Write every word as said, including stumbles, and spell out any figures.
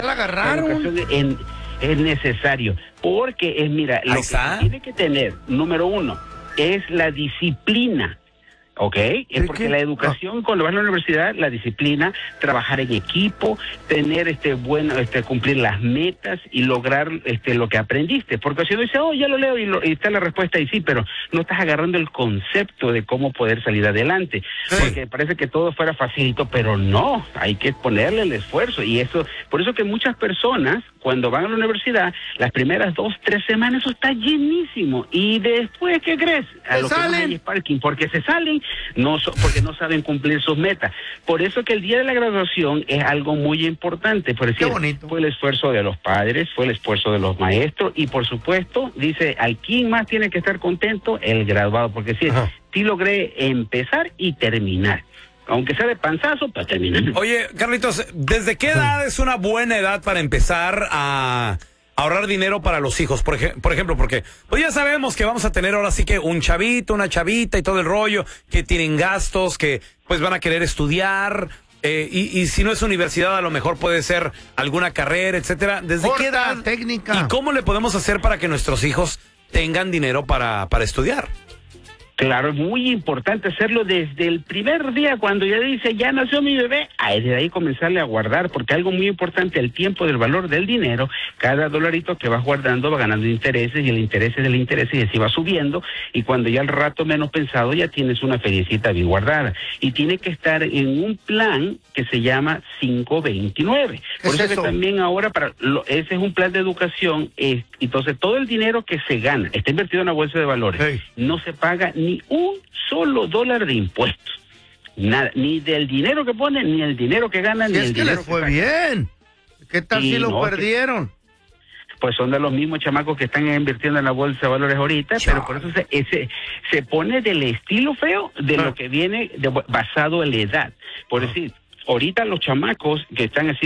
la agarraron. La educación en, es necesario, porque es, mira, lo Ahí que está. tiene que tener, número uno, es la disciplina. ¿Ok? Es porque qué? la educación, cuando vas a la universidad, la disciplina, trabajar en equipo, tener este bueno, este cumplir las metas y lograr este lo que aprendiste. Porque si uno dice, oh, ya lo leo y, lo, y está la respuesta y sí, pero no estás agarrando el concepto de cómo poder salir adelante. Sí. Porque parece que todo fuera facilito, pero no, hay que ponerle el esfuerzo. Y eso, por eso que muchas personas, cuando van a la universidad, las primeras dos, tres semanas, eso está llenísimo. Y después, ¿qué crees? A Se lo que no salen. hay es parking, porque se salen, no so, porque no saben cumplir sus metas. Por eso que el día de la graduación es algo muy importante. Por decir, Qué bonito. fue el esfuerzo de los padres, fue el esfuerzo de los maestros, y por supuesto, dice, ¿al quién más tiene que estar contento? El graduado, porque sí, Ajá. sí logré empezar y terminar. Aunque sea de panzazo, para terminar. Oye, Carlitos, ¿desde qué edad es una buena edad para empezar a ahorrar dinero para los hijos? Por, ej- por ejemplo, porque pues ya sabemos que vamos a tener ahora sí que un chavito, una chavita y todo el rollo, que tienen gastos, que pues van a querer estudiar, eh, y, y si no es universidad, a lo mejor puede ser alguna carrera, etcétera. ¿Desde Corta, qué edad? técnica. ¿Y cómo le podemos hacer para que nuestros hijos tengan dinero para, para estudiar? Claro, es muy importante hacerlo desde el primer día, cuando ya dice, ya nació mi bebé, ahí de ahí comenzarle a guardar, porque algo muy importante, el tiempo del valor del dinero, cada dolarito que vas guardando va ganando intereses, y el interés es del interés, y así va subiendo, y cuando ya al rato menos pensado, ya tienes una feriecita bien guardada, y tiene que estar en un plan que se llama cinco veintinueve. ¿Qué Por es eso, eso? que también ahora, para lo, ese es un plan de educación, eh, entonces todo el dinero que se gana, está invertido en la bolsa de valores, Hey. no se paga ni un solo dólar de impuestos. Nada, ni del dinero que ponen, ni el dinero que ganan, Si ni es el que dinero les fue sacan. bien. ¿Qué tal Y si lo no, que- perdieron? Pues son de los mismos chamacos que están invirtiendo en la bolsa de valores ahorita, Chale. pero por eso se, ese, se pone del estilo feo de Ah. lo que viene de- basado en la edad. Por Ah. decir, ahorita los chamacos que están así